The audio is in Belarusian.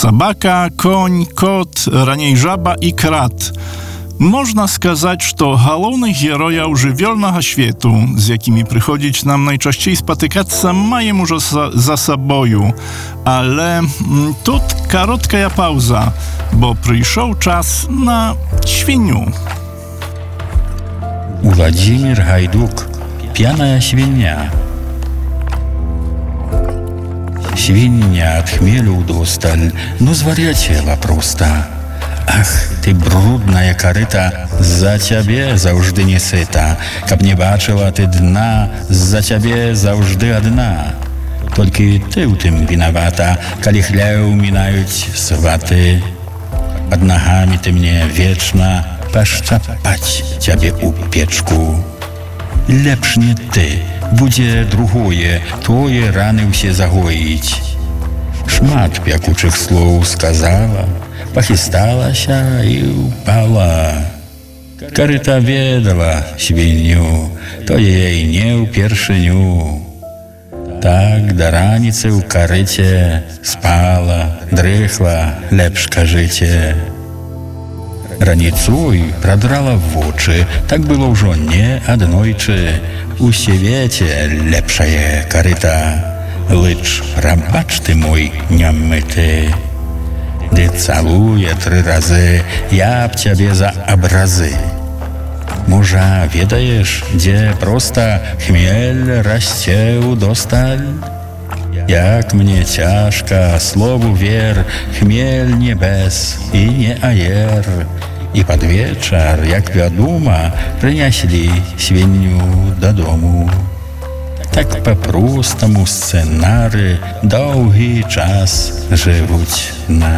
Собака, конь, кот, раней żaba i krat. Można сказать, что головных героев żywiołnego światu, z jakimi przychodzić nam najczęściej spotykać, mają już za sobою. Ale тут krótka pauza, bo przyszedł czas na świniu. Владимир Гайдук. Пьяная свинья. Свинья от хмелю удосталь, но зварячела просто. Ах, ты брудная корыта, за тебе завжди не сыта. Каб не бачила ты дна, за тебе завжди одна. Только ты у тым виновата, коли хляю минают сваты. Под ногами ты мне вечно пошчапать тебе у печку. Лепш не ты, будзе другое, твоje раны все загоить. Шмат пякучих слов сказала, похисталася и упала. Корыта ведала свинью, то ей не упершиню. Так до раницы у корыте спала, дрыхла, лепш кажите. Раніцой прадрала вочы, так было ўжо не аднойчы. У свеце лепшае карыта, лыч прабач ты мой нямыты. Ды цалуе 3 разы, я б цябе за абразы. Можа, ведаеш, дзе проста хмель расце удосталь? Як мне цяжка, слову вер, хмель небес і не аер. І пад вечар, як вядома, прынеслі свінню дадому. Так па-простаму сцэнары доўгі час жывуць на